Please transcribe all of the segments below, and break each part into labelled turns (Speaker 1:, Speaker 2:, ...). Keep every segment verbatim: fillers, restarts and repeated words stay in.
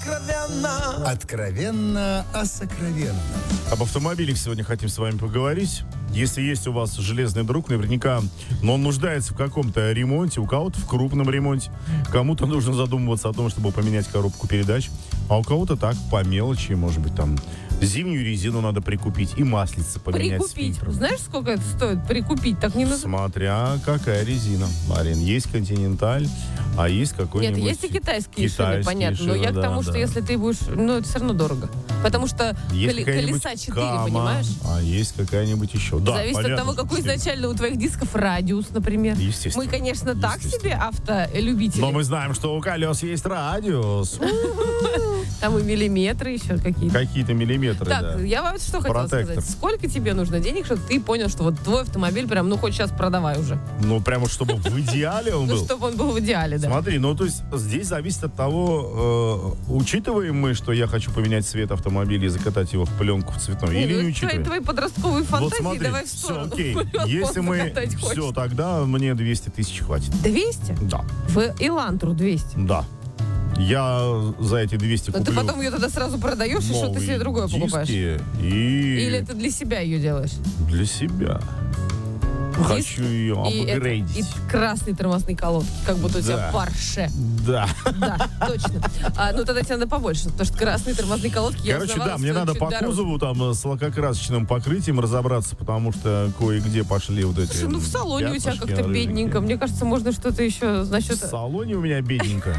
Speaker 1: Откровенно.
Speaker 2: Откровенно о сокровенном.
Speaker 3: Об автомобилях сегодня хотим с вами поговорить. Если есть у вас железный друг, наверняка, но он нуждается в каком-то ремонте, у кого-то в крупном ремонте, кому-то нужно задумываться о том, чтобы поменять коробку передач, а у кого-то так, по мелочи, может быть, там, зимнюю резину надо прикупить и маслица поменять.
Speaker 4: Прикупить. Знаешь, сколько это стоит? Прикупить. Так не нужно.
Speaker 3: Смотря какая резина, Марин. Есть Континенталь, а есть какой-нибудь...
Speaker 4: Нет, есть и китайские,
Speaker 3: китайские
Speaker 4: шины, понятно.
Speaker 3: шины,
Speaker 4: Но я
Speaker 3: да,
Speaker 4: к тому,
Speaker 3: да.
Speaker 4: что если ты будешь... Ну, это все равно дорого. Потому что
Speaker 3: Есть
Speaker 4: коли-
Speaker 3: какая-нибудь
Speaker 4: колеса четыре,
Speaker 3: Кама,
Speaker 4: понимаешь?
Speaker 3: а есть какая-нибудь еще. Да,
Speaker 4: Зависит
Speaker 3: понятно,
Speaker 4: от того, какой
Speaker 3: что-
Speaker 4: изначально у твоих дисков радиус, например.
Speaker 3: Естественно.
Speaker 4: Мы, конечно, так
Speaker 3: Естественно.
Speaker 4: себе автолюбители.
Speaker 3: Но мы знаем, что у колес есть радиус.
Speaker 4: Там и миллиметры еще какие-то.
Speaker 3: Какие-то миллиметры,
Speaker 4: Так,
Speaker 3: да.
Speaker 4: я вам что хотела
Speaker 3: Протектор.
Speaker 4: сказать. Сколько тебе нужно денег, чтобы ты понял, что вот твой автомобиль прям, ну, хоть сейчас продавай уже.
Speaker 3: Ну, прямо чтобы в идеале он
Speaker 4: Ну,
Speaker 3: был.
Speaker 4: чтобы он был в идеале, да.
Speaker 3: Смотри, ну, то есть здесь зависит от того, э, учитываем мы, что я хочу поменять цвет автомобиля и закатать его в пленку в цветной, или не
Speaker 4: Ну,
Speaker 3: учитываем?
Speaker 4: твои, твои подростковые фантазии
Speaker 3: Вот смотри,
Speaker 4: давай в
Speaker 3: все,
Speaker 4: сторону.
Speaker 3: окей.
Speaker 4: Вперед,
Speaker 3: Если
Speaker 4: он
Speaker 3: мы...
Speaker 4: закатать
Speaker 3: Все,
Speaker 4: хочет.
Speaker 3: тогда мне двести тысяч хватит.
Speaker 4: двести?
Speaker 3: Да,
Speaker 4: В Илантру двести.
Speaker 3: да. Я за эти двести
Speaker 4: Но ты
Speaker 3: куплю
Speaker 4: потом ее тогда сразу продаешь, и что ты себе
Speaker 3: новые
Speaker 4: другое покупаешь?
Speaker 3: диски и
Speaker 4: Или ты для себя ее делаешь?
Speaker 3: для себя.
Speaker 4: Диск
Speaker 3: Хочу ее
Speaker 4: И, это-
Speaker 3: апгрейдить.
Speaker 4: и красные тормозные колодки, как будто у тебя
Speaker 3: Да.
Speaker 4: Порше.
Speaker 3: Да.
Speaker 4: Да, точно. А, ну тогда тебе надо побольше, потому что красные тормозные колодки я
Speaker 3: Короче,
Speaker 4: узнавала,
Speaker 3: да, мне
Speaker 4: стоят
Speaker 3: надо
Speaker 4: чуть
Speaker 3: по
Speaker 4: дороже.
Speaker 3: кузову там с лакокрасочным покрытием разобраться, потому что кое-где пошли вот эти...
Speaker 4: Слушай, ну в салоне у тебя
Speaker 3: пятнышки,
Speaker 4: как-то
Speaker 3: рыжики.
Speaker 4: бедненько. Мне кажется, можно что-то еще насчет...
Speaker 3: В салоне у меня бедненько.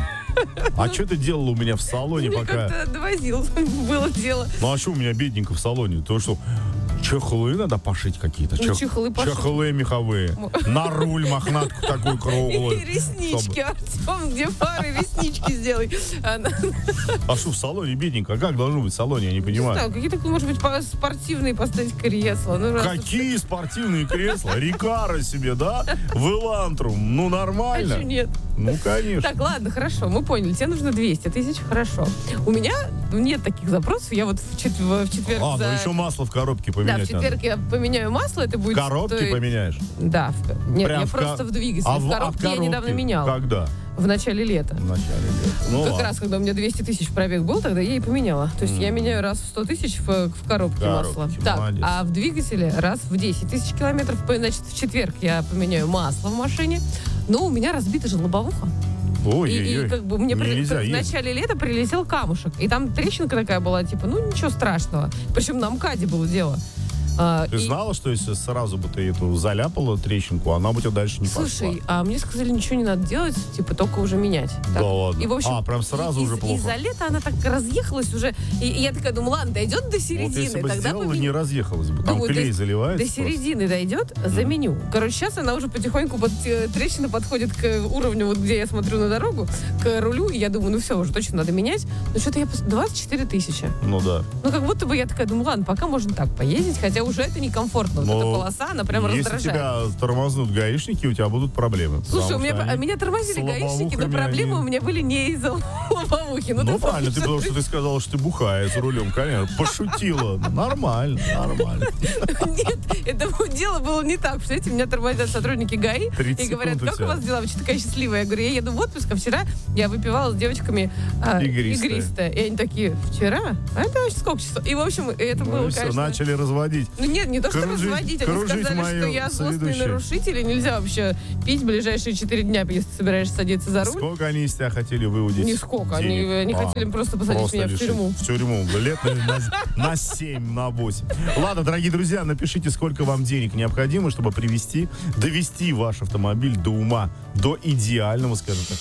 Speaker 3: А что ты делала у меня в салоне
Speaker 4: Мне
Speaker 3: пока?
Speaker 4: как-то довозил, было дело.
Speaker 3: Ну а что у меня бедненько в салоне? То что, чехлы надо пошить какие-то?
Speaker 4: Ну, чехлы пошить.
Speaker 3: Чехлы меховые. На руль мохнатку такую круглую.
Speaker 4: И реснички,
Speaker 3: Чтобы-
Speaker 4: Артем, где пары, реснички сделай. Она-
Speaker 3: А что в салоне бедненько? А как должно быть в салоне? Я не
Speaker 4: Не
Speaker 3: понимаю.
Speaker 4: знаю, какие-то, может быть, по- спортивные поставить кресла. Ну, раз уж-
Speaker 3: Какие спортивные кресла? Рикара себе, да? В Элантру. Ну,
Speaker 4: А чё
Speaker 3: нормально.
Speaker 4: нет?
Speaker 3: Ну, конечно.
Speaker 4: Так, ладно, хорошо, мы поняли. Тебе нужно двести тысяч, хорошо. У меня нет таких запросов. Я вот в, чет- в четверг...
Speaker 3: А,
Speaker 4: за-
Speaker 3: ну еще масло в коробке
Speaker 4: Да, в
Speaker 3: поменять надо.
Speaker 4: четверг я поменяю масло, это будет
Speaker 3: В коробке
Speaker 4: стоить-
Speaker 3: поменяешь?
Speaker 4: Да. В... Нет,
Speaker 3: Прям
Speaker 4: я
Speaker 3: в ко-
Speaker 4: просто в двигателе.
Speaker 3: А
Speaker 4: в
Speaker 3: в- а в
Speaker 4: коробке я недавно
Speaker 3: коробке?
Speaker 4: меняла.
Speaker 3: Когда?
Speaker 4: В начале лета.
Speaker 3: В начале лета. Ну,
Speaker 4: как
Speaker 3: ладно.
Speaker 4: раз, когда у меня двести тысяч пробег был, тогда я и поменяла. То есть я меняю раз в сто тысяч в, в коробке
Speaker 3: Коробке,
Speaker 4: масла. Так,
Speaker 3: молодец.
Speaker 4: а в двигателе раз в десять тысяч километров. По- Значит, в четверг я поменяю масло в машине. Но у меня разбита же лобовуха. И,
Speaker 3: Ой-ой-ой.
Speaker 4: и как бы мне при-
Speaker 3: Нельзя
Speaker 4: в
Speaker 3: ездить.
Speaker 4: начале лета прилетел камушек. И там трещинка такая была, типа, ну ничего страшного. Причем на МКАДе было дело. А,
Speaker 3: Ты
Speaker 4: и-
Speaker 3: знала, что если сразу бы ты эту заляпала трещинку, она бы у тебя дальше не
Speaker 4: Слушай,
Speaker 3: пошла?
Speaker 4: а мне сказали, ничего не надо делать, типа только уже менять.
Speaker 3: Да
Speaker 4: Так.
Speaker 3: ладно.
Speaker 4: И, в общем,
Speaker 3: А, прям сразу
Speaker 4: и-
Speaker 3: уже
Speaker 4: из-
Speaker 3: плохо.
Speaker 4: Из-за лета она так разъехалась уже. И, и я такая думаю, ладно, дойдет до середины,
Speaker 3: Вот если бы
Speaker 4: тогда
Speaker 3: сделала,
Speaker 4: поменяю.
Speaker 3: не разъехалась бы. Там
Speaker 4: Думаю,
Speaker 3: клей
Speaker 4: до-
Speaker 3: заливается.
Speaker 4: До середины дойдет, заменю. Короче, сейчас она уже потихоньку, под, э, трещина подходит к уровню, вот где я смотрю на дорогу, к рулю, и я думаю, ну все, уже точно надо менять. Но что-то я... пос- двадцать четыре тысячи.
Speaker 3: просто. Ну да.
Speaker 4: Ну, как будто бы я такая думаю, ладно, пока можно так поездить, хотя уже это некомфортно. Вот
Speaker 3: Но
Speaker 4: эта полоса, она прям
Speaker 3: Если
Speaker 4: раздражает.
Speaker 3: тебя тормознут гаишники, у тебя будут проблемы.
Speaker 4: Слушай, у
Speaker 3: потому
Speaker 4: меня,
Speaker 3: что
Speaker 4: а
Speaker 3: они-
Speaker 4: меня тормозили
Speaker 3: с
Speaker 4: гаишники, но
Speaker 3: лобовухами
Speaker 4: проблемы
Speaker 3: они-
Speaker 4: у меня были не из-за лобовухи. Ну,
Speaker 3: Ну,
Speaker 4: ты
Speaker 3: правильно, ты
Speaker 4: помнишь,
Speaker 3: потому что ты сказала, что ты бухая за рулем, конечно. Пошутила. Нормально, нормально.
Speaker 4: Нет, это дело было не так. Представляете, меня тормозят сотрудники ГАИ
Speaker 3: тридцать
Speaker 4: и говорят,
Speaker 3: секунд у
Speaker 4: как у
Speaker 3: тебя.
Speaker 4: вас дела? Вы что такая счастливая? Я говорю, я еду в отпуск, а вчера я выпивала с девочками а,
Speaker 3: Игристое.
Speaker 4: игристое. И они такие, вчера? А это вообще сколько часов? И, в общем, это
Speaker 3: Ну
Speaker 4: было,
Speaker 3: и все,
Speaker 4: конечно...
Speaker 3: начали разводить.
Speaker 4: Ну нет, не то, что
Speaker 3: Кружить-
Speaker 4: разводить. Они
Speaker 3: кружить
Speaker 4: сказали,
Speaker 3: мою
Speaker 4: что я злостный
Speaker 3: соведущую.
Speaker 4: нарушитель, и нельзя вообще пить ближайшие четыре дня, если ты собираешься садиться за руль.
Speaker 3: Сколько они из тебя хотели выудить?
Speaker 4: Нисколько. Они,
Speaker 3: денег?
Speaker 4: они
Speaker 3: А,
Speaker 4: хотели просто посадить
Speaker 3: просто
Speaker 4: меня в
Speaker 3: лишить.
Speaker 4: тюрьму.
Speaker 3: В тюрьму. Лет на, на, на семь, на восемь. Ладно, дорогие друзья, напишите, сколько вам денег необходимо, чтобы привести, довести ваш автомобиль до ума, до идеального, скажем так.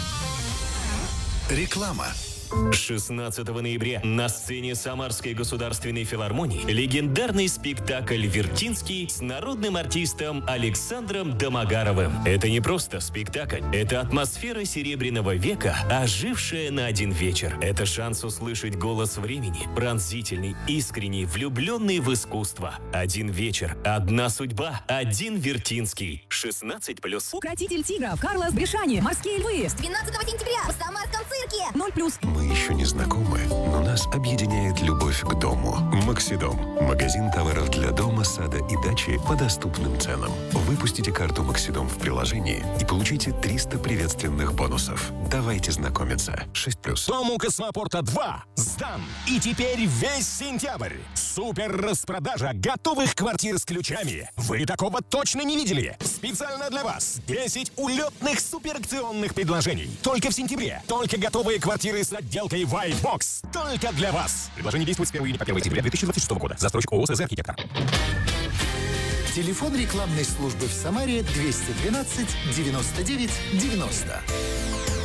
Speaker 1: Реклама.
Speaker 5: шестнадцатого ноября на сцене Самарской государственной филармонии легендарный спектакль «Вертинский» с народным артистом Александром Домогаровым. Это не просто спектакль, это атмосфера Серебряного века, ожившая на один вечер. Это шанс услышать голос времени, пронзительный, искренний, влюбленный в искусство. Один вечер, одна судьба, один Вертинский. шестнадцать плюс.
Speaker 6: Укротитель тигров, Карлос Бришани, морские львы.
Speaker 7: двенадцатого сентября в Самарском цирке.
Speaker 6: ноль плюс.
Speaker 1: Мы еще не знакомы, но нас объединяет любовь к дому. Максидом. Магазин товаров для дома, сада и дачи по доступным ценам. Выпустите карту Максидом в приложении и получите триста приветственных бонусов. Давайте знакомиться. шесть плюс.
Speaker 6: Дом у Космопорта два сдан. И теперь весь сентябрь. Супер распродажа готовых квартир с ключами. Вы такого точно не видели. Специально для вас десять улетных суперакционных предложений. Только в сентябре. Только готовые квартиры с отделкой Whitebox. Только для вас. Предложение действует с первого июня по первое сентября две тысячи двадцать шестого года. Застройщик ООО «СЗ Архитектор».
Speaker 2: Телефон рекламной службы в Самаре двести двенадцать девяносто девять девяносто.